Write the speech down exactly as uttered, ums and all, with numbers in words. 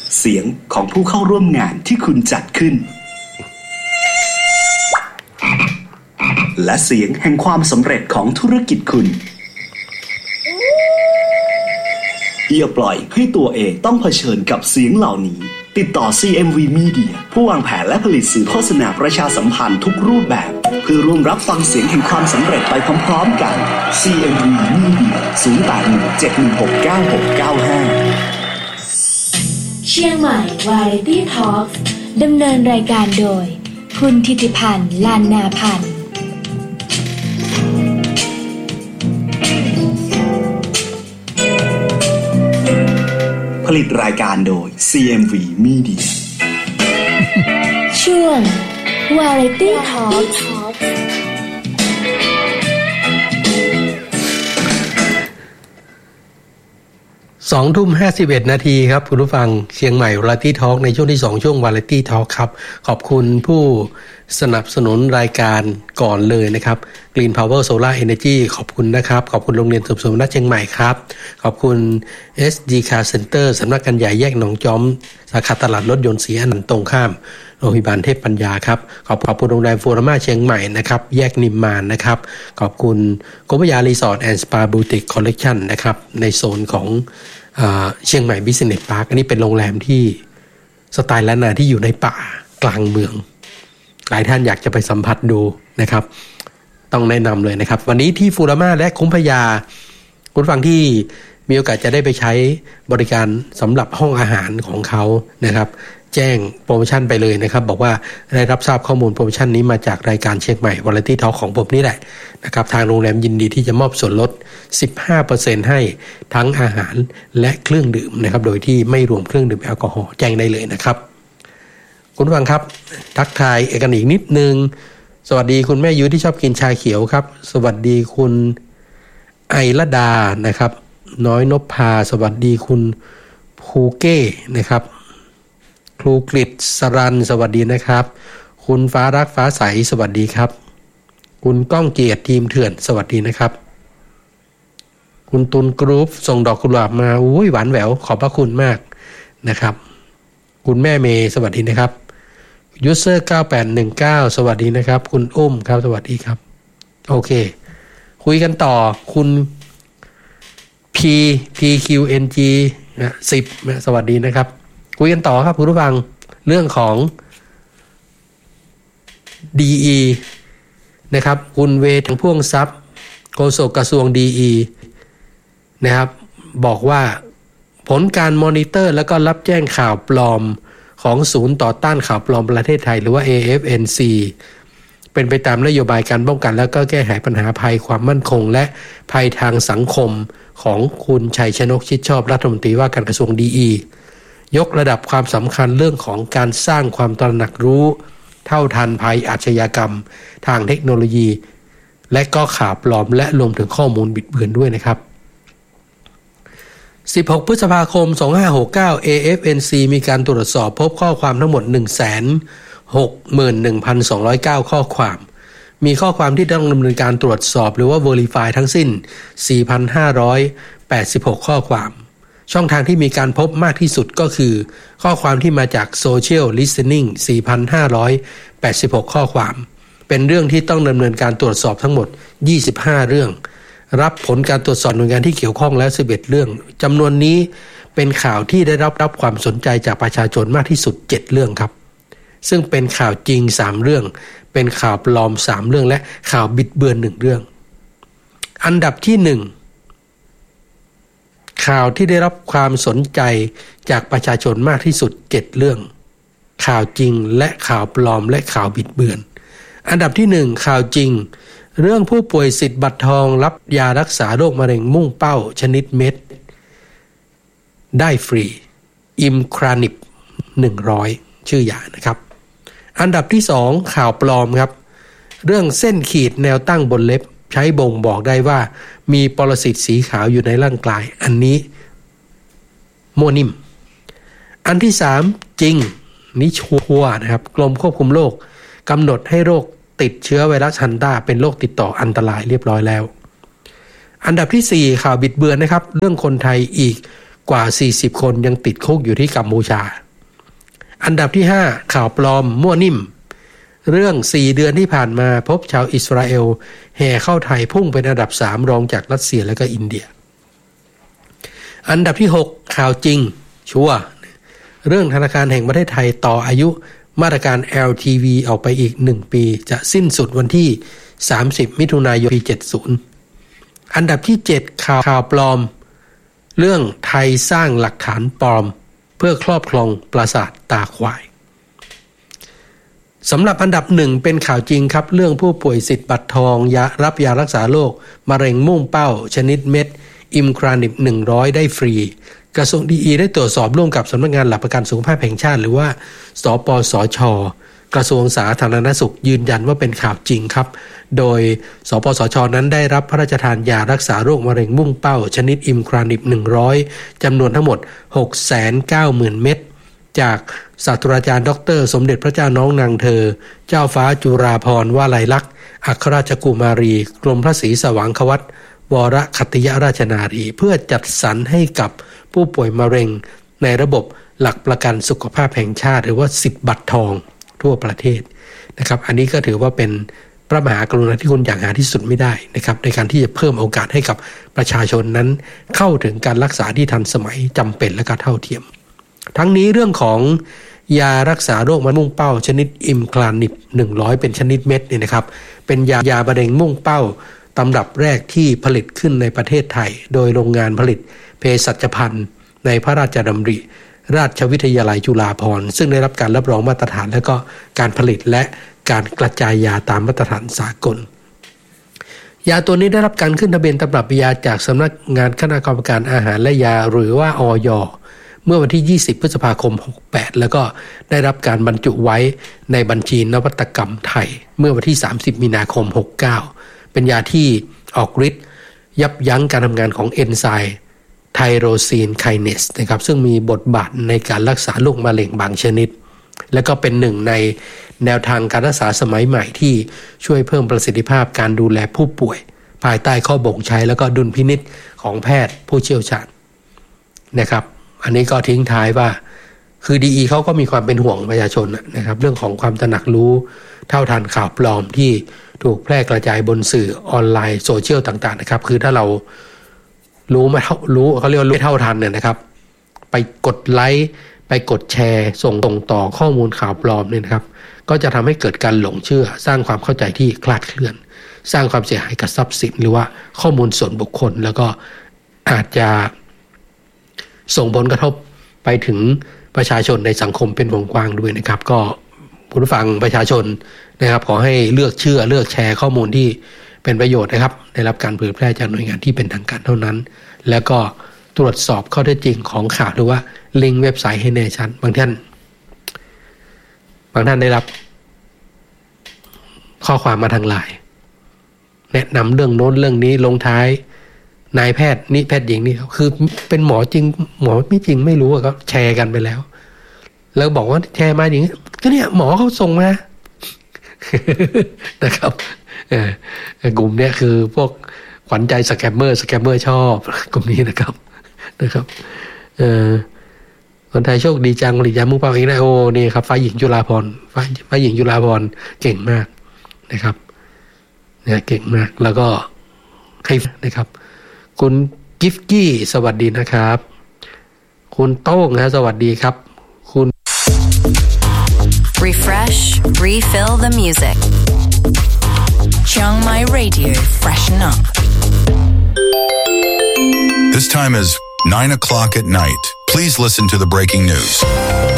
เสียงของผู้เข้าร่วมงานที่คุณจัดขึ้นและเสียงแห่งความสำเร็จของธุรกิจคุณอย่าปล่อยให้ตัวเองต้องเผชิญกับเสียงเหล่านี้ติดต่อ ซี เอ็ม วี Media ผู้วางแผนและผลิตสื่อโฆษณาประชาสัมพันธ์ทุกรูปแบบเพื่อร่วมรับฟังเสียงแห่งความสำเร็จไปพร้อมๆกัน ซี เอ็ม วี Media ศูนย์ แปด หนึ่ง เจ็ด หนึ่ง หก เก้า หก เก้า ห้าเชียงใหม่ Variety Talk ดำเนินรายการโดยคุณธิติพันธ์ ลานนาพันธ์ผลิตรายการโดย ซี เอ็ม วี Media ช่วง Variety Talk สองทุ่มห้าสิบเอ็ดนาทีครับคุณผู้ฟังเชียงใหม่ Variety Talk ในช่วงที่สองช่วง Variety Talk ครับขอบคุณผู้สนับสนุนรายการก่อนเลยนะครับ Green Power Solar Energy ขอบคุณนะครับขอบคุณโรงเรียนสมสมณเชียงใหม่ครับขอบคุณ เอส ดี Car Center สำนักงานใหญ่แยกหนองจอมสาขาตลาดรถยนต์ศรีอนันต์ตรงข้ามโรงพยาบาลเทพปัญญาครับขอบขอบคุณโรงแรมฟูรามาเชียงใหม่นะครับแยกนิมมานนะครับขอบคุณโกบยารีสอร์ทแอนด์สปาบูติกคอลเลคชั่นนะครับในโซนของเชียงใหม่บิสเนสพาร์คอันนี้เป็นโรงแรมที่สไตล์ล้านนาที่อยู่ในป่ากลางเมืองหลายท่านอยากจะไปสัมผัสดูนะครับต้องแนะนำเลยนะครับวันนี้ที่ฟูรามาและคุ้มพยาคุณฟังที่มีโอกาสจะได้ไปใช้บริการสำหรับห้องอาหารของเขานะครับแจ้งโปรโมชั่นไปเลยนะครับบอกว่าได้รับทราบข้อมูลโปรโมชั่นนี้มาจากรายการเชียงใหม่ Variety Talk ของผมนี่แหละนะครับทางโรงแรมยินดีที่จะมอบส่วนลด สิบห้าเปอร์เซ็นต์ ให้ทั้งอาหารและเครื่องดื่มนะครับโดยที่ไม่รวมเครื่องดื่มแอลกอฮอล์แจ้งได้เลยนะครับคุณผู้ฟังครับทักทายเอกนิกนิดนึงสวัสดีคุณแม่ยุ้ยที่ชอบกินชาเขียวครับสวัสดีคุณไอละดานะครับน้อยนพพาสวัสดีคุณภูเก้นะครับครูกฤษสรันสวัสดีนะครับคุณฟ้ารักฟ้าใสสวัสดีครับคุณก้องเกียรติทีมเถื่อนสวัสดีนะครับคุณตุลกรุ๊ปส่งดอกกุหลาบมาอุ้ยหวานแหววขอบพระคุณมากนะครับคุณแม่เมย์สวัสดีนะครับยูเซอร์เก้าแปดหนึ่งเก้าสวัสดีนะครับคุณอุ้มครับสวัสดีครับโอเคคุยกันต่อคุณ P พี คิว เอ็น จี นะสิบนะสวัสดีนะครับคุยกันต่อครับคุณผู้ฟังเรื่องของ ดี อี นะครับคุณเวทพ่วงทรัพย์โฆษกกระทรวง ดี อี นะครับบอกว่าผลการมอนิเตอร์แล้วก็รับแจ้งข่าวปลอมของศูนย์ต่อต้านข่าวปลอมประเทศไทยหรือว่า เอ เอฟ เอ็น ซี เป็นไปตามนโยบายการป้องกันแล้วก็แก้ไขปัญหาภัยความมั่นคงและภัยทางสังคมของคุณชัยชนกชิดชอบรัฐมนตรีว่าการกระทรวง ดี อี ยกระดับความสำคัญเรื่องของการสร้างความตระหนักรู้เท่าทันภัยอาชญากรรมทางเทคโนโลยีและก็ข่าวปลอมและรวมถึงข้อมูลบิดเบือนด้วยนะครับสิบหกพฤษภาคมสองพันห้าร้อยหกสิบเก้า เอ เอฟ เอ็น ซี มีการตรวจสอบพบข้อความทั้งหมด หนึ่งแสนหกหมื่นหนึ่งพันสองร้อยเก้า ข้อความมีข้อความที่ต้องดำเนินการตรวจสอบหรือว่า Verify ทั้งสิ้น สี่พันห้าร้อยแปดสิบหก ข้อความช่องทางที่มีการพบมากที่สุดก็คือข้อความที่มาจาก Social Listening สี่พันห้าร้อยแปดสิบหก ข้อความเป็นเรื่องที่ต้องดำเนินการตรวจสอบทั้งหมดยี่สิบห้าเรื่องรับผลการตรวจสอบหน่วยงานที่เกี่ยวข้องแล้วสิบเอ็ดเรื่องจำนวนนี้เป็นข่าวที่ได้รับรับความสนใจจากประชาชนมากที่สุดเจ็ดเรื่องครับซึ่งเป็นข่าวจริงสามเรื่องเป็นข่าวปลอมสามเรื่องและข่าวบิดเบือนหนึ่งเรื่องอันดับที่หนึ่งข่าวที่ได้รับความสนใจจากประชาชนมากที่สุดเจ็ดเรื่องข่าวจริงและข่าวปลอมและข่าวบิดเบือนอันดับที่หนึ่งข่าวจริงเรื่องผู้ป่วยสิทธิ์บัตรทองรับยารักษาโรคมะเร็งมุ่งเป้าชนิดเม็ดได้ฟรีอิมครานิปหนึ่งร้อยชื่อยานะครับอันดับที่สองข่าวปลอมครับเรื่องเส้นขีดแนวตั้งบนเล็บใช้บ่งบอกได้ว่ามีปรสิตสีขาวอยู่ในร่างกายอันนี้โมนิมอันที่สามจริงนี่ชัวร์นะครับกรมควบคุมโรคกำหนดให้โรคติดเชื้อไวรัสฮันต้าเป็นโรคติดต่ออันตรายเรียบร้อยแล้วอันดับที่สี่ข่าวบิดเบือนนะครับเรื่องคนไทยอีกกว่าสี่สิบคนยังติดคุกอยู่ที่กัมพูชาอันดับที่ห้าข่าวปลอมมั่วนิ่มเรื่องสี่เดือนที่ผ่านมาพบชาวอิสราเอลแห่เข้าไทยพุ่งเป็นอันดับสามรองจากรัสเซียและก็อินเดียอันดับที่หกข่าวจริงชัวร์เรื่องธนาคารแห่งประเทศไทยต่ออายุมาตรการ แอล ที วี ออกไปอีกหนึ่งปีจะสิ้นสุดวันที่สามสิบมิถุนายนปีเจ็ดสิบอันดับที่เจ็ดข่าวข่าวปลอมเรื่องไทยสร้างหลักฐานปลอมเพื่อครอบครองปราสาทตาควายสำหรับอันดับหนึ่งเป็นข่าวจริงครับเรื่องผู้ป่วยสิทธิ์บัตรทองยารับยารักษาโรคมะเร็งมุ่งเป้าชนิดเม็ดอิมครานิบหนึ่งร้อยได้ฟรีกระทรวงดีอีได้ตรวจสอบร่วมกับสำนักงานหลักประกันสุขภาพแห่งชาติหรือว่าสปสช.กระทรวงสาธารณสุขยืนยันว่าเป็นข่าวจริงครับโดยสปสช.นั้นได้รับพระราชทานยารักษาโรคมะเร็งมุ่งเป้าชนิดอิมครานิบหนึ่งร้อยจำนวนทั้งหมด หกแสนเก้าหมื่น เม็ดจากศาสตราจารย์ดรสมเด็จพระเจ้าน้องนางเธอเจ้าฟ้าจุฬาภรณ์วลัยลักษณ์อัครราชกุมารีกรมพระศรีสว่างควัตรวรคัตติยราชนารีเพื่อจัดสรรให้กับผู้ป่วยมะเร็งในระบบหลักประกันสุขภาพแห่งชาติหรือว่าสิทธิ์บัตรทองทั่วประเทศนะครับอันนี้ก็ถือว่าเป็นพระมหากรุณาธิคุณอย่างหาที่สุดไม่ได้นะครับในการที่จะเพิ่มโอกาสให้กับประชาชนนั้นเข้าถึงการรักษาที่ทันสมัยจำเป็นและก็เท่าเทียมทั้งนี้เรื่องของยารักษาโรคมะเร็งมุ่งเป้าชนิดอิมคลานิบหนึ่งร้อยเป็นชนิดเม็ดเนี่ยนะครับเป็นยายามะเร็งมุ่งเป้าตำรับแรกที่ผลิตขึ้นในประเทศไทยโดยโรงงานผลิตเภสัชภัณฑ์ในพระราชดำริราชวิทยาลัยจุฬาภรณ์ซึ่งได้รับการรับรองมาตรฐานและก็การผลิตและการกระจายยาตามมาตรฐานสากลยาตัวนี้ได้รับการขึ้นทะเบียนตำรับยาจากสำนักงานคณะกรรมการอาหารและยาหรือว่าอย.เมื่อวันที่ยี่สิบพฤษภาคมหกสิบแปดแล้วก็ได้รับการบรรจุไว้ในบัญชีนวัตกรรมไทยเมื่อวันที่สามสิบมีนาคมหกสิบเก้าเป็นยาที่ออกฤทธิ์ยับยั้งการทำงานของเอนไซม์ไทโรซีนไคเนสนะครับซึ่งมีบทบาทในการรักษาโรคมะเร็งบางชนิดและก็เป็นหนึ่งในแนวทางการรักษาสมัยใหม่ที่ช่วยเพิ่มประสิทธิภาพการดูแลผู้ป่วยภายใต้ข้อบ่งใช้แล้วก็ดุลพินิจของแพทย์ผู้เชี่ยวชาญนะครับอันนี้ก็ทิ้งท้ายว่าคือ ดี อี เขาก็มีความเป็นห่วงประชาชนนะครับเรื่องของความตระหนักรู้เท่าทันข่าวปลอมที่ถูกแพร่กระจายบนสื่อออนไลน์โซเชียลต่างๆนะครับคือถ้าเรารู้ไม่เท่ารู้เขาเรียกว่ารู้เท่าทันเนี่ยนะครับไปกดไลค์ไปกดแชร์ส่งตรงต่อข้อมูลข่าวปลอมเนี่ยนะครับก็จะทำให้เกิดการหลงเชื่อสร้างความเข้าใจที่คลาดเคลื่อนสร้างความเสียหายกับทรัพย์สินหรือว่าข้อมูลส่วนบุคคลแล้วก็อาจจะส่งผลกระทบไปถึงประชาชนในสังคมเป็นวงกว้างด้วยนะครับก็ผู้ฟังประชาชนนะครับขอให้เลือกเชื่อเลือกแชร์ข้อมูลที่เป็นประโยชน์นะครับได้รับการเผยแพร่จากหน่วยงานที่เป็นทางการเท่านั้นแล้วก็ตรวจสอบข้อเท็จจริงของข่าวหรือว่าลิงก์เว็บไซต์ให้แน่ชัดบางท่านบางท่านได้รับข้อความมาทางไลน์แนะนำเรื่องโน้นเรื่องนี้ลงท้ายนายแพทย์นี่แพทย์หญิงนี่คือเป็นหมอจริงหมอไม่จริงไม่รู้ก็แชร์กันไปแล้วแล้วบอกว่าแชร์มาอย่างนี้ก็เนี่ยหมอเขาส่งมา นะครับกลุ่มเนี้ยคือพวกขวัญใจสแกมเมอร์สแกมเมอร์ชอบกลุ่มนี้นะครับนะครับเอ่อคนไทยโชคดีจังผลิตยามุ่งเป้าเองได้โอ้นี่ครับฝ่ายหญิงจุฬาภรณ์ฝ่ายฝ่ายหญิงจุฬาภรณ์เก่งมากนะครับเนี่ยเก่งมากแล้วก็ให้นะครับคุณกิฟกี้สวัสดีนะครับคุณโต้งนะสวัสดีครับคุณ Refresh, refill the music. Chiang Mai Radio, freshen up. This time is nine o'clock at night. Please listen to the breaking news.